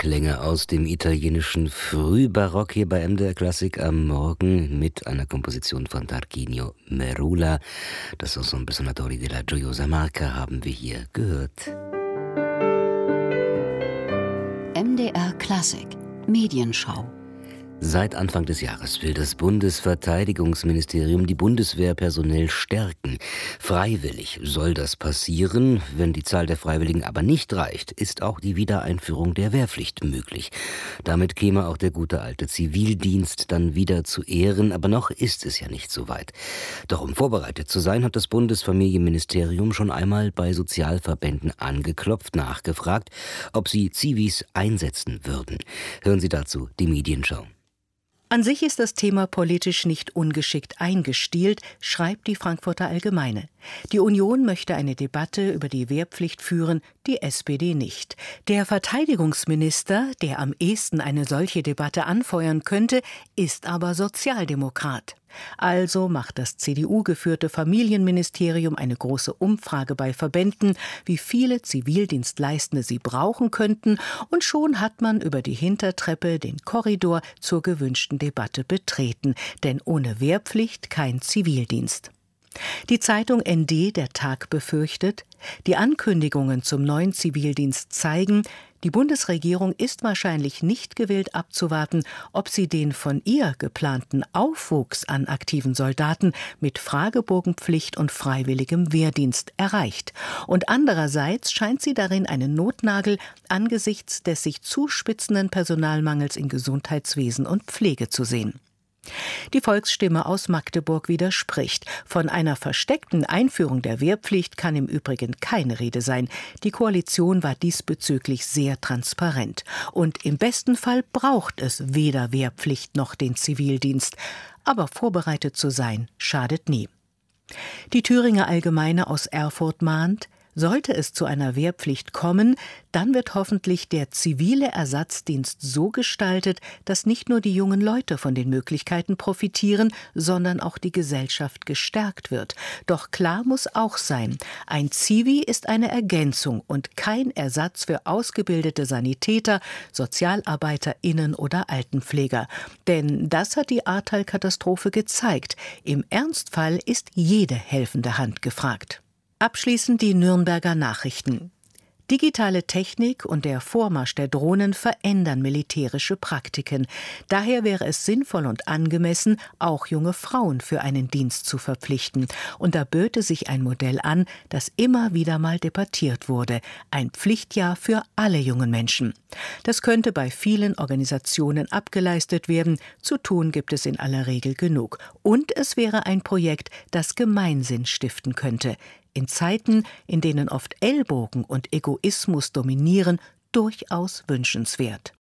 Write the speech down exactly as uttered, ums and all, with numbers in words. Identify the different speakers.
Speaker 1: Klänge aus dem italienischen Frühbarock hier bei M D R Klassik am Morgen mit einer Komposition von Tarquinio Merula. Das Ensemble Sonatori della Gioiosa Marca haben wir hier gehört.
Speaker 2: M D R Klassik Medienschau.
Speaker 1: Seit Anfang des Jahres will das Bundesverteidigungsministerium die Bundeswehr personell stärken. Freiwillig soll das passieren. Wenn die Zahl der Freiwilligen aber nicht reicht, ist auch die Wiedereinführung der Wehrpflicht möglich. Damit käme auch der gute alte Zivildienst dann wieder zu Ehren, aber noch ist es ja nicht so weit. Doch um vorbereitet zu sein, hat das Bundesfamilienministerium schon einmal bei Sozialverbänden angeklopft, nachgefragt, ob sie Zivis einsetzen würden. Hören Sie dazu die Medienschau.
Speaker 3: An sich ist das Thema politisch nicht ungeschickt eingestielt, schreibt die Frankfurter Allgemeine. Die Union möchte eine Debatte über die Wehrpflicht führen, die S P D nicht. Der Verteidigungsminister, der am ehesten eine solche Debatte anfeuern könnte, ist aber Sozialdemokrat. Also macht das C D U-geführte Familienministerium eine große Umfrage bei Verbänden, wie viele Zivildienstleistende sie brauchen könnten, und schon hat man über die Hintertreppe den Korridor zur gewünschten Debatte betreten, denn ohne Wehrpflicht kein Zivildienst. Die Zeitung N D, der Tag, befürchtet, die Ankündigungen zum neuen Zivildienst zeigen, die Bundesregierung ist wahrscheinlich nicht gewillt abzuwarten, ob sie den von ihr geplanten Aufwuchs an aktiven Soldaten mit Fragebogenpflicht und freiwilligem Wehrdienst erreicht. Und andererseits scheint sie darin einen Notnagel angesichts des sich zuspitzenden Personalmangels in Gesundheitswesen und Pflege zu sehen. Die Volksstimme aus Magdeburg widerspricht. Von einer versteckten Einführung der Wehrpflicht kann im Übrigen keine Rede sein. Die Koalition war diesbezüglich sehr transparent. Und im besten Fall braucht es weder Wehrpflicht noch den Zivildienst. Aber vorbereitet zu sein, schadet nie. Die Thüringer Allgemeine aus Erfurt mahnt: Sollte es zu einer Wehrpflicht kommen, dann wird hoffentlich der zivile Ersatzdienst so gestaltet, dass nicht nur die jungen Leute von den Möglichkeiten profitieren, sondern auch die Gesellschaft gestärkt wird. Doch klar muss auch sein, ein Zivi ist eine Ergänzung und kein Ersatz für ausgebildete Sanitäter, SozialarbeiterInnen oder Altenpfleger. Denn das hat die Ahrtal-Katastrophe gezeigt. Im Ernstfall ist jede helfende Hand gefragt. Abschließend die Nürnberger Nachrichten. Digitale Technik und der Vormarsch der Drohnen verändern militärische Praktiken. Daher wäre es sinnvoll und angemessen, auch junge Frauen für einen Dienst zu verpflichten. Und da böte sich ein Modell an, das immer wieder mal debattiert wurde. Ein Pflichtjahr für alle jungen Menschen. Das könnte bei vielen Organisationen abgeleistet werden. Zu tun gibt es in aller Regel genug. Und es wäre ein Projekt, das Gemeinsinn stiften könnte. In Zeiten, in denen oft Ellbogen und Egoismus dominieren, durchaus wünschenswert.